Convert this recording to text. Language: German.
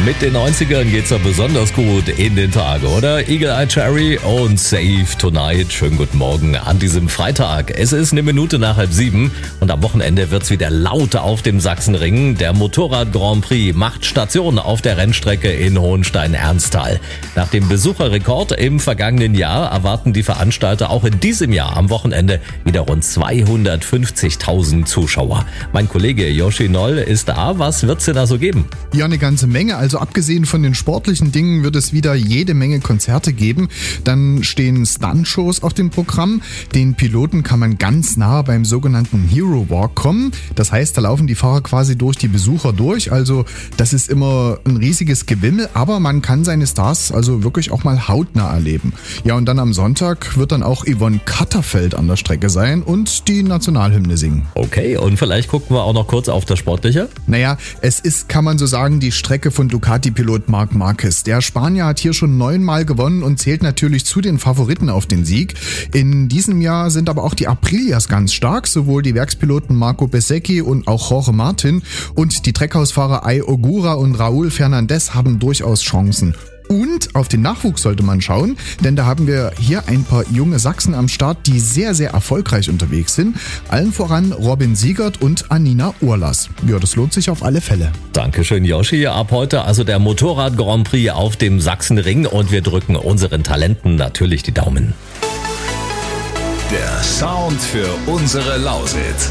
Mit den 90ern geht's ja besonders gut in den Tag, oder? Eagle Eye Cherry und Save Tonight. Schönen guten Morgen an diesem Freitag. Es ist 6:01 und am Wochenende wird's wieder laut auf dem Sachsenring. Der Motorrad Grand Prix macht Station auf der Rennstrecke in Hohenstein-Ernsthal. Nach dem Besucherrekord im vergangenen Jahr erwarten die Veranstalter auch in diesem Jahr am Wochenende wieder rund 250.000 Zuschauer. Mein Kollege Joshi Noll ist da. Was wird's denn da so geben? Ja, eine ganze Menge. Also abgesehen von den sportlichen Dingen wird es wieder jede Menge Konzerte geben. Dann stehen Stuntshows auf dem Programm. Den Piloten kann man ganz nah beim sogenannten Hero Walk kommen. Das heißt, da laufen die Fahrer quasi durch die Besucher durch. Also das ist immer ein riesiges Gewimmel, aber man kann seine Stars also wirklich auch mal hautnah erleben. Ja, und dann am Sonntag wird dann auch Yvonne Katterfeld an der Strecke sein und die Nationalhymne singen. Okay, und vielleicht gucken wir auch noch kurz auf das Sportliche. Naja, es ist, kann man so sagen, die Strecke von Ducati-Pilot Marc Marquez. Der Spanier hat hier schon 9-mal gewonnen und zählt natürlich zu den Favoriten auf den Sieg. In diesem Jahr sind aber auch die Aprilias ganz stark, sowohl die Werkspiloten Marco Bezzecchi und auch Jorge Martin. Und die Treckhausfahrer Ai Ogura und Raúl Fernández haben durchaus Chancen. Und auf den Nachwuchs sollte man schauen, denn da haben wir hier ein paar junge Sachsen am Start, die sehr, sehr erfolgreich unterwegs sind. Allen voran Robin Siegert und Anina Urlas. Ja, das lohnt sich auf alle Fälle. Dankeschön, Joshi. Ab heute also der Motorrad Grand Prix auf dem Sachsenring und wir drücken unseren Talenten natürlich die Daumen. Der Sound für unsere Lausitz.